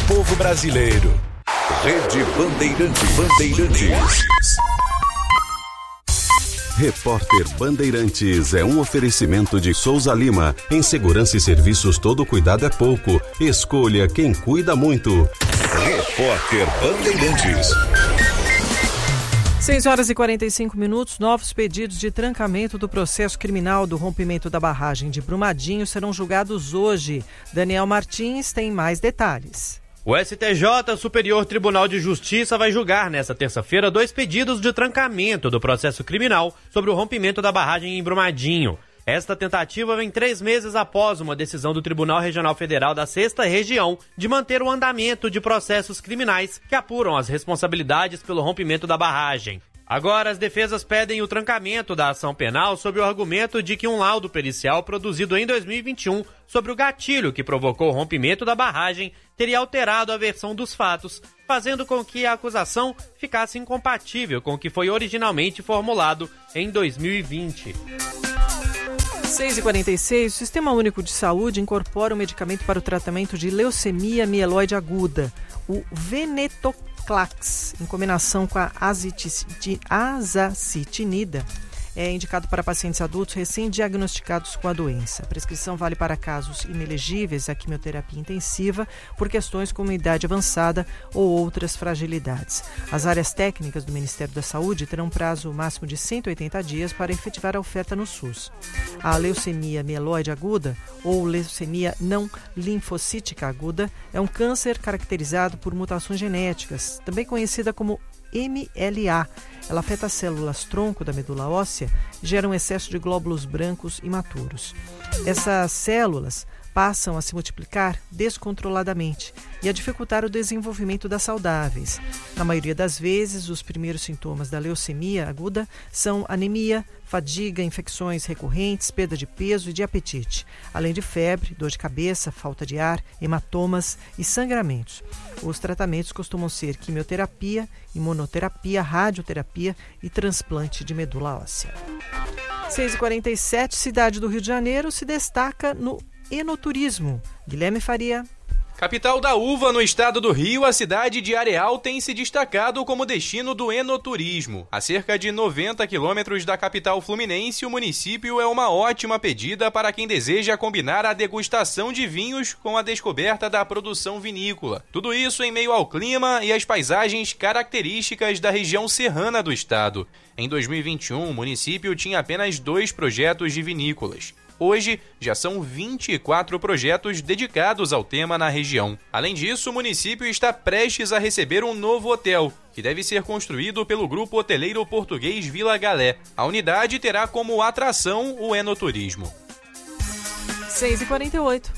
povo brasileiro. Rede Bandeirantes. Repórter Bandeirantes é um oferecimento de Souza Lima. Em segurança e serviços, todo cuidado é pouco. Escolha quem cuida muito. Repórter Bandeirantes. 6h45, novos pedidos de trancamento do processo criminal do rompimento da barragem de Brumadinho serão julgados hoje. Daniel Martins tem mais detalhes. O STJ, Superior Tribunal de Justiça, vai julgar nesta terça-feira 2 pedidos de trancamento do processo criminal sobre o rompimento da barragem em Brumadinho. Esta tentativa vem 3 meses após uma decisão do Tribunal Regional Federal da 6ª Região de manter o andamento de processos criminais que apuram as responsabilidades pelo rompimento da barragem. Agora, as defesas pedem o trancamento da ação penal sob o argumento de que um laudo pericial produzido em 2021 sobre o gatilho que provocou o rompimento da barragem teria alterado a versão dos fatos, fazendo com que a acusação ficasse incompatível com o que foi originalmente formulado em 2020. 6h46, o Sistema Único de Saúde incorpora um medicamento para o tratamento de leucemia mieloide aguda, o venetoclax, em combinação com a azacitidina. É indicado para pacientes adultos recém-diagnosticados com a doença. A prescrição vale para casos inelegíveis à quimioterapia intensiva por questões como idade avançada ou outras fragilidades. As áreas técnicas do Ministério da Saúde terão prazo máximo de 180 dias para efetivar a oferta no SUS. A leucemia mieloide aguda, ou leucemia não linfocítica aguda, é um câncer caracterizado por mutações genéticas, também conhecida como MLA. Ela afeta as células-tronco da medula óssea e gera um excesso de glóbulos brancos imaturos. Essas células passam a se multiplicar descontroladamente e a dificultar o desenvolvimento das saudáveis. Na maioria das vezes, os primeiros sintomas da leucemia aguda são anemia, fadiga, infecções recorrentes, perda de peso e de apetite, além de febre, dor de cabeça, falta de ar, hematomas e sangramentos. Os tratamentos costumam ser quimioterapia, imunoterapia, radioterapia e transplante de medula óssea. 6h47, cidade do Rio de Janeiro se destaca no enoturismo. Guilherme Faria. Capital da uva no estado do Rio, a cidade de Areal tem se destacado como destino do enoturismo. A cerca de 90 quilômetros da capital fluminense, o município é uma ótima pedida para quem deseja combinar a degustação de vinhos com a descoberta da produção vinícola. Tudo isso em meio ao clima e às paisagens características da região serrana do estado. Em 2021, o município tinha apenas 2 projetos de vinícolas. Hoje, já são 24 projetos dedicados ao tema na região. Além disso, o município está prestes a receber um novo hotel, que deve ser construído pelo grupo hoteleiro português Vila Galé. A unidade terá como atração o enoturismo. 6h48.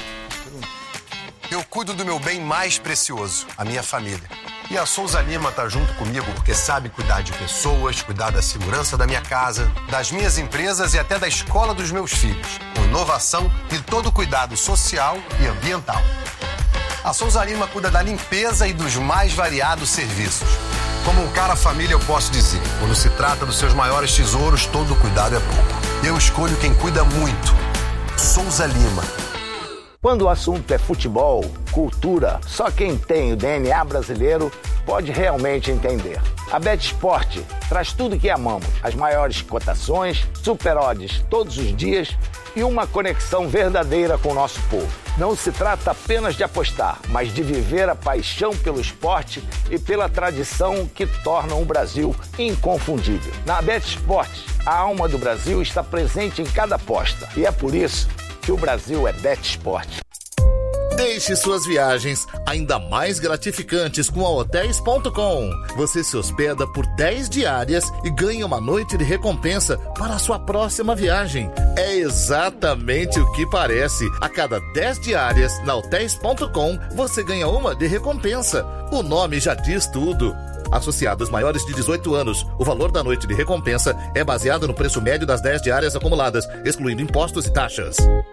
Eu cuido do meu bem mais precioso, a minha família. E a Souza Lima tá junto comigo porque sabe cuidar de pessoas, cuidar da segurança da minha casa, das minhas empresas e até da escola dos meus filhos, com inovação e todo cuidado social e ambiental. A Souza Lima cuida da limpeza e dos mais variados serviços. Como um cara família, eu posso dizer, quando se trata dos seus maiores tesouros, todo cuidado é pouco. Eu escolho quem cuida muito. Souza Lima. Quando o assunto é futebol, cultura, só quem tem o DNA brasileiro pode realmente entender. A BetSport traz tudo o que amamos, as maiores cotações, super odds todos os dias e uma conexão verdadeira com o nosso povo. Não se trata apenas de apostar, mas de viver a paixão pelo esporte e pela tradição que tornam o Brasil inconfundível. Na BetSport, a alma do Brasil está presente em cada aposta e é por isso que o Brasil é BetSport. Deixe suas viagens ainda mais gratificantes com a Hotels.com. Você se hospeda por 10 diárias e ganha uma noite de recompensa para a sua próxima viagem. É exatamente o que parece. A cada 10 diárias na Hotels.com, você ganha uma de recompensa. O nome já diz tudo. Associados maiores de 18 anos, o valor da noite de recompensa é baseado no preço médio das 10 diárias acumuladas, excluindo impostos e taxas.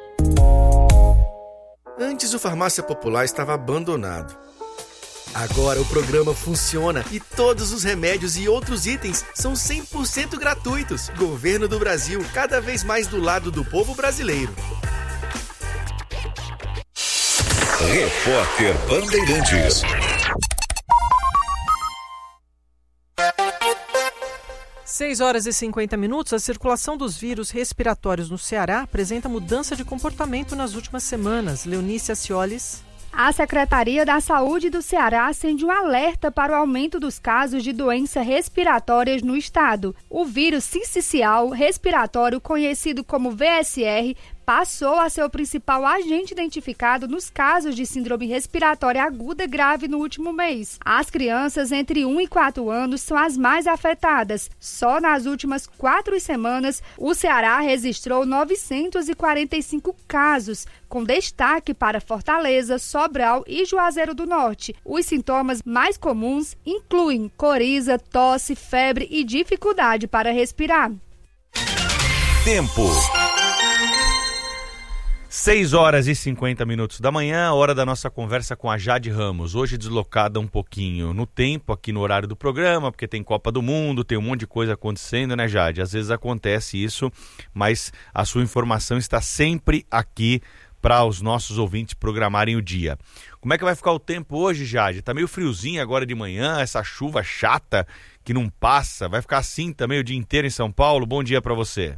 Antes o Farmácia Popular estava abandonado. Agora o programa funciona e todos os remédios e outros itens são 100% gratuitos. Governo do Brasil, cada vez mais do lado do povo brasileiro. Repórter Bandeirantes. Seis horas e 50 minutos. A circulação dos vírus respiratórios no Ceará apresenta mudança de comportamento nas últimas semanas. Leonice Aciolis. A Secretaria da Saúde do Ceará acende um alerta para o aumento dos casos de doenças respiratórias no estado. O vírus sincicial respiratório, conhecido como VSR, passou a ser o principal agente identificado nos casos de síndrome respiratória aguda grave no último mês. As crianças entre 1 e 4 anos são as mais afetadas. Só nas últimas 4 semanas, o Ceará registrou 945 casos, com destaque para Fortaleza, Sobral e Juazeiro do Norte. Os sintomas mais comuns incluem coriza, tosse, febre e dificuldade para respirar. Tempo. 6 horas e 50 minutos da manhã, hora da nossa conversa com a Jade Ramos. Hoje deslocada um pouquinho no tempo, aqui no horário do programa, porque tem Copa do Mundo, tem um monte de coisa acontecendo, né, Jade? Às vezes acontece isso, mas a sua informação está sempre aqui para os nossos ouvintes programarem o dia. Como é que vai ficar o tempo hoje, Jade? Tá meio friozinho agora de manhã, essa chuva chata que não passa. Vai ficar assim também o dia inteiro em São Paulo? Bom dia para você.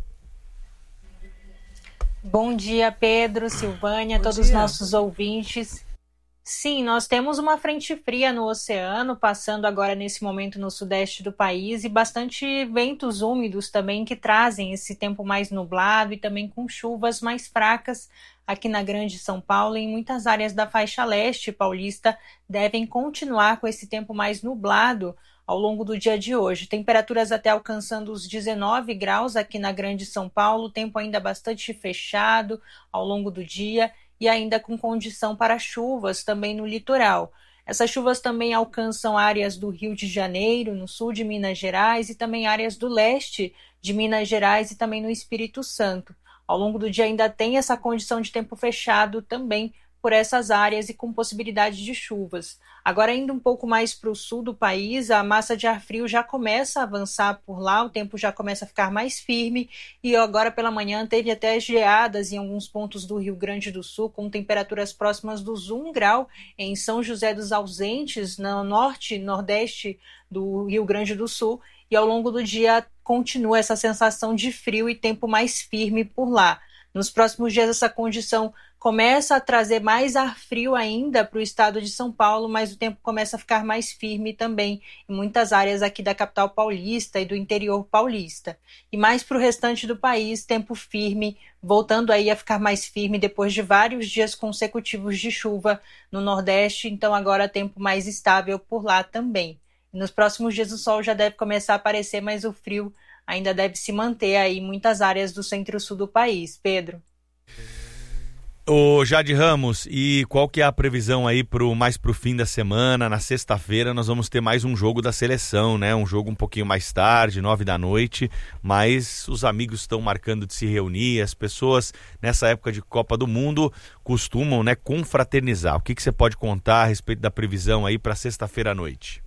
Bom dia, Pedro, Silvânia, todos os nossos ouvintes. Sim, nós temos uma frente fria no oceano, passando agora nesse momento no sudeste do país, e bastante ventos úmidos também que trazem esse tempo mais nublado e também com chuvas mais fracas aqui na Grande São Paulo e em muitas áreas da faixa leste paulista devem continuar com esse tempo mais nublado ao longo do dia de hoje. Temperaturas até alcançando os 19 graus aqui na Grande São Paulo, tempo ainda bastante fechado ao longo do dia e ainda com condição para chuvas também no litoral. Essas chuvas também alcançam áreas do Rio de Janeiro, no sul de Minas Gerais e também áreas do leste de Minas Gerais e também no Espírito Santo. Ao longo do dia ainda tem essa condição de tempo fechado também por essas áreas e com possibilidade de chuvas. Agora, indo um pouco mais para o sul do país, a massa de ar frio já começa a avançar por lá, o tempo já começa a ficar mais firme e agora pela manhã teve até geadas em alguns pontos do Rio Grande do Sul, com temperaturas próximas dos 1 grau em São José dos Ausentes, no norte e nordeste do Rio Grande do Sul, e ao longo do dia continua essa sensação de frio e tempo mais firme por lá. Nos próximos dias essa condição começa a trazer mais ar frio ainda para o estado de São Paulo, mas o tempo começa a ficar mais firme também em muitas áreas aqui da capital paulista e do interior paulista. E mais para o restante do país, tempo firme, voltando aí a ficar mais firme depois de vários dias consecutivos de chuva no Nordeste, então agora tempo mais estável por lá também. E nos próximos dias o sol já deve começar a aparecer, mas o frio ainda deve se manter aí em muitas áreas do centro-sul do país. Pedro. Ô Jade Ramos, e qual que é a previsão aí mais pro fim da semana? Na sexta-feira nós vamos ter mais um jogo da seleção, né? Um jogo um pouquinho mais tarde, 9 da noite, mas os amigos estão marcando de se reunir, as pessoas nessa época de Copa do Mundo costumam, né, confraternizar. O que você pode contar a respeito da previsão aí para sexta-feira à noite?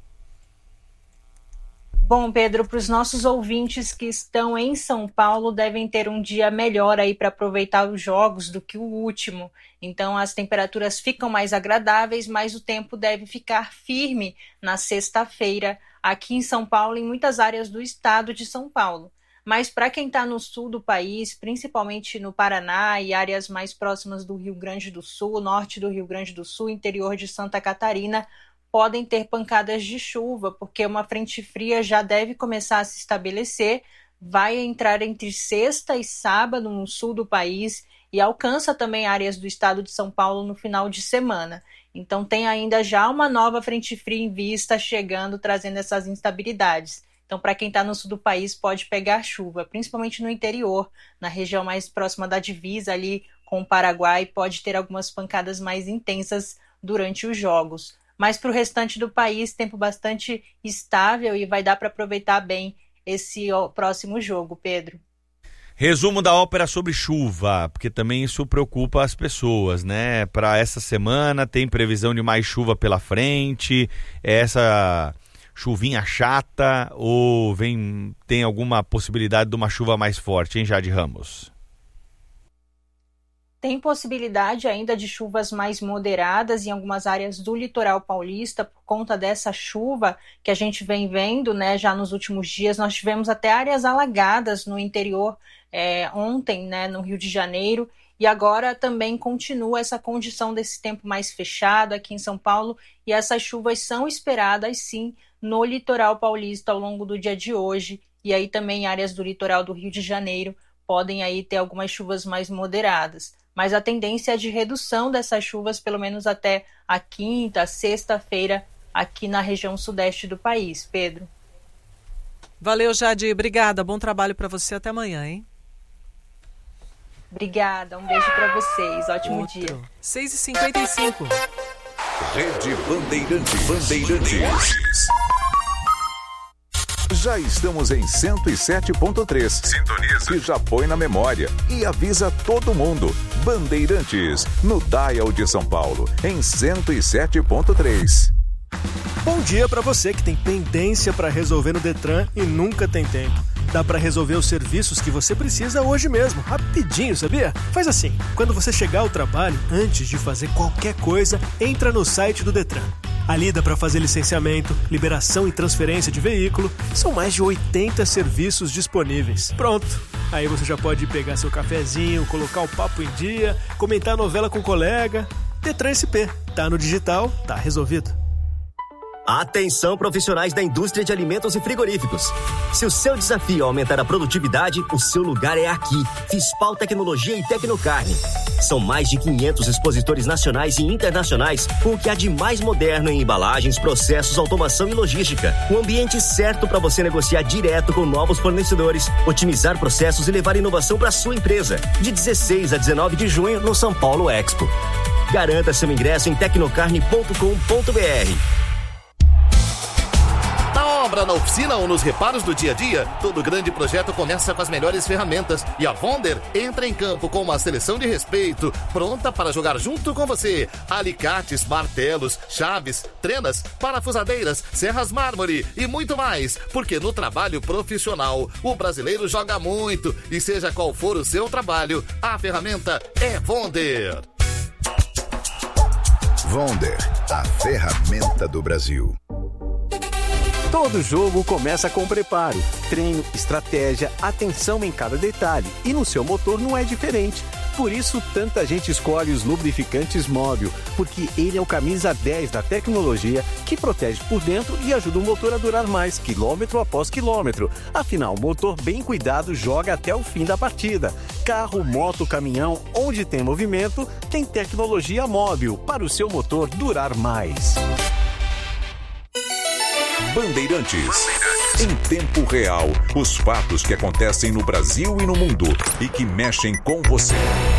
Bom, Pedro, para os nossos ouvintes que estão em São Paulo, devem ter um dia melhor aí para aproveitar os jogos do que o último. Então, as temperaturas ficam mais agradáveis, mas o tempo deve ficar firme na sexta-feira aqui em São Paulo e em muitas áreas do estado de São Paulo. Mas para quem está no sul do país, principalmente no Paraná e áreas mais próximas do Rio Grande do Sul, norte do Rio Grande do Sul, interior de Santa Catarina, podem ter pancadas de chuva, porque uma frente fria já deve começar a se estabelecer, vai entrar entre sexta e sábado no sul do país e alcança também áreas do estado de São Paulo no final de semana. Então tem ainda já uma nova frente fria em vista chegando, trazendo essas instabilidades. Então para quem está no sul do país pode pegar chuva, principalmente no interior, na região mais próxima da divisa ali com o Paraguai, pode ter algumas pancadas mais intensas durante os jogos. Mas para o restante do país, tempo bastante estável e vai dar para aproveitar bem esse próximo jogo, Pedro. Resumo da ópera sobre chuva, porque também isso preocupa as pessoas, né? Para essa semana tem previsão de mais chuva pela frente, essa chuvinha chata ou tem alguma possibilidade de uma chuva mais forte, hein, Jade Ramos? Tem possibilidade ainda de chuvas mais moderadas em algumas áreas do litoral paulista por conta dessa chuva que a gente vem vendo, né, já nos últimos dias. Nós tivemos até áreas alagadas no interior ontem, né, no Rio de Janeiro, e agora também continua essa condição desse tempo mais fechado aqui em São Paulo, e essas chuvas são esperadas sim no litoral paulista ao longo do dia de hoje, e aí também áreas do litoral do Rio de Janeiro podem aí ter algumas chuvas mais moderadas. Mas a tendência é de redução dessas chuvas, pelo menos até a quinta, sexta-feira, aqui na região sudeste do país. Pedro. Valeu, Jade. Obrigada. Bom trabalho para você. Até amanhã, hein? Obrigada. Um beijo para vocês. Ótimo dia. 6h55. Rede Bandeirantes. Já estamos em 107.3. Sintoniza. E já põe na memória. E avisa todo mundo. Bandeirantes, no Dial de São Paulo, em 107.3. Bom dia para você que tem pendência para resolver no Detran e nunca tem tempo. Dá para resolver os serviços que você precisa hoje mesmo, rapidinho, sabia? Faz assim, quando você chegar ao trabalho, antes de fazer qualquer coisa, entra no site do Detran. Ali dá para fazer licenciamento, liberação e transferência de veículo. São mais de 80 serviços disponíveis. Pronto! Aí você já pode pegar seu cafezinho, colocar o papo em dia, comentar a novela com o colega. Detran SP. Tá no digital, tá resolvido. Atenção, profissionais da indústria de alimentos e frigoríficos. Se o seu desafio é aumentar a produtividade, o seu lugar é aqui. Fispal Tecnologia e Tecnocarne. São mais de 500 expositores nacionais e internacionais com o que há de mais moderno em embalagens, processos, automação e logística. Um ambiente certo para você negociar direto com novos fornecedores, otimizar processos e levar inovação para sua empresa. De 16 a 19 de junho no São Paulo Expo. Garanta seu ingresso em tecnocarne.com.br. Na obra, na oficina ou nos reparos do dia a dia, todo grande projeto começa com as melhores ferramentas. E a Wonder entra em campo com uma seleção de respeito, pronta para jogar junto com você. Alicates, martelos, chaves, trenas, parafusadeiras, serras mármore e muito mais. Porque no trabalho profissional, o brasileiro joga muito. E seja qual for o seu trabalho, a ferramenta é Wonder. Wonder, a ferramenta do Brasil. Todo jogo começa com preparo, treino, estratégia, atenção em cada detalhe. E no seu motor não é diferente. Por isso, tanta gente escolhe os lubrificantes Móbil, porque ele é o camisa 10 da tecnologia que protege por dentro e ajuda o motor a durar mais, quilômetro após quilômetro. Afinal, o motor bem cuidado joga até o fim da partida. Carro, moto, caminhão, onde tem movimento, tem tecnologia Móbil para o seu motor durar mais. Bandeirantes. Em tempo real, os fatos que acontecem no Brasil e no mundo e que mexem com você.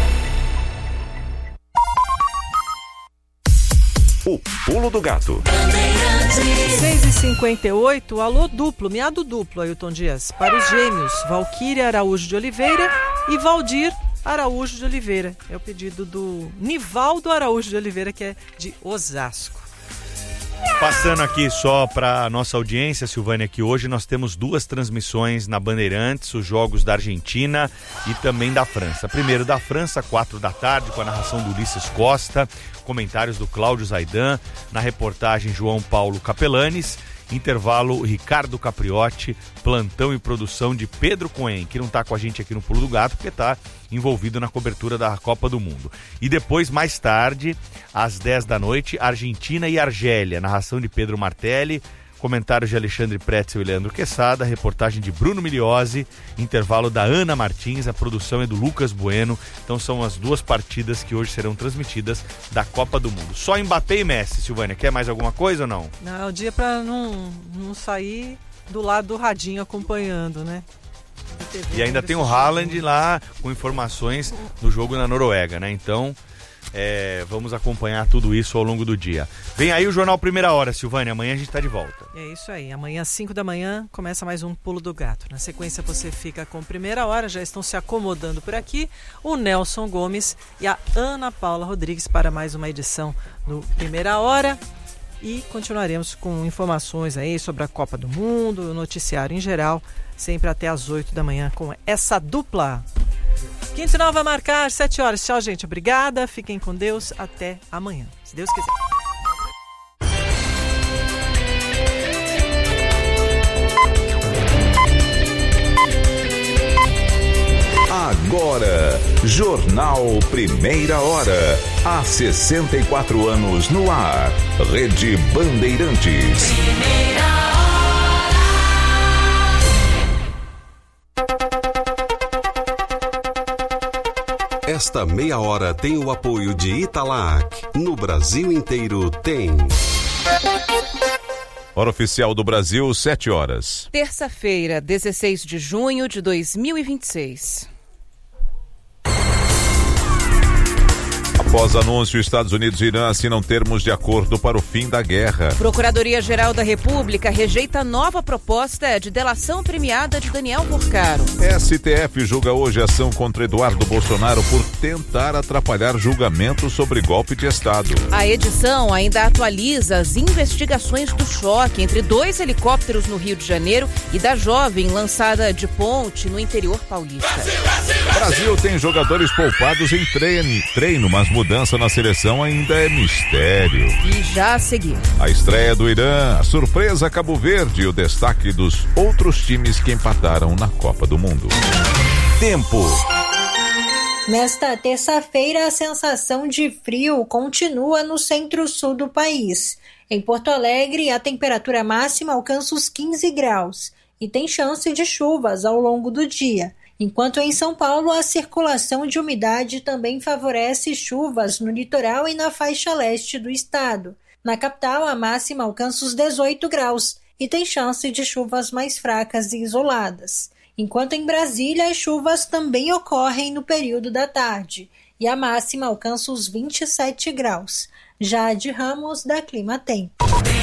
O Pulo do Gato. 6h58, alô duplo, miado duplo, Ailton Dias. Para os gêmeos, Valquíria Araújo de Oliveira e Valdir Araújo de Oliveira. É o pedido do Nivaldo Araújo de Oliveira, que é de Osasco. Passando aqui só para nossa audiência, Silvânia, que hoje nós temos duas transmissões na Bandeirantes, os jogos da Argentina e também da França. Primeiro da França, 4 da tarde, com a narração do Ulisses Costa, comentários do Cláudio Zaidan, na reportagem João Paulo Capelanes, intervalo Ricardo Capriotti, plantão e produção de Pedro Cohen, que não está com a gente aqui no Pulo do Gato, porque está envolvido na cobertura da Copa do Mundo. E depois, mais tarde, às 10 da noite, Argentina e Argélia, narração de Pedro Martelli, comentários de Alexandre Pretzel e Leandro Quesada, reportagem de Bruno Miliose, intervalo da Ana Martins, a produção é do Lucas Bueno. Então são as duas partidas que hoje serão transmitidas da Copa do Mundo. Só Mbappé e Messi, Silvânia. Quer mais alguma coisa ou não? Não, é o dia para não sair do lado do radinho acompanhando, né? E ainda tem o Haaland lá com informações do jogo na Noruega, né? Então... vamos acompanhar tudo isso ao longo do dia. Vem aí o Jornal Primeira Hora, Silvânia. Amanhã a gente está de volta. É isso aí. Amanhã às 5 da manhã começa mais um Pulo do Gato. Na sequência você fica com Primeira Hora. Já estão se acomodando por aqui o Nelson Gomes e a Ana Paula Rodrigues para mais uma edição do Primeira Hora. E continuaremos com informações aí sobre a Copa do Mundo, o noticiário em geral, sempre até às 8 da manhã com essa dupla. Quinto Sinal vai marcar 7 horas. Tchau, gente. Obrigada. Fiquem com Deus. Até amanhã, se Deus quiser. Agora, Jornal Primeira Hora. Há 64 anos no ar. Rede Bandeirantes. Esta meia hora tem o apoio de Italac. No Brasil inteiro tem. Hora oficial do Brasil, 7 horas. Terça-feira, 16 de junho de 2026. Após anúncio, Estados Unidos e Irã assinam termos de acordo para o fim da guerra. Procuradoria-Geral da República rejeita nova proposta de delação premiada de Daniel Porcaro. STF julga hoje ação contra Eduardo Bolsonaro por tentar atrapalhar julgamento sobre golpe de Estado. A edição ainda atualiza as investigações do choque entre 2 helicópteros no Rio de Janeiro e da jovem lançada de ponte no interior paulista. Brasil tem jogadores poupados em treino, mas mudança na seleção ainda é mistério. E já a seguir, a estreia do Irã, a surpresa Cabo Verde e o destaque dos outros times que empataram na Copa do Mundo. Tempo. Nesta terça-feira, a sensação de frio continua no centro-sul do país. Em Porto Alegre, a temperatura máxima alcança os 15 graus e tem chance de chuvas ao longo do dia. Enquanto em São Paulo, a circulação de umidade também favorece chuvas no litoral e na faixa leste do estado. Na capital, a máxima alcança os 18 graus e tem chance de chuvas mais fracas e isoladas. Enquanto em Brasília, as chuvas também ocorrem no período da tarde e a máxima alcança os 27 graus. Jade Ramos, da Climatempo.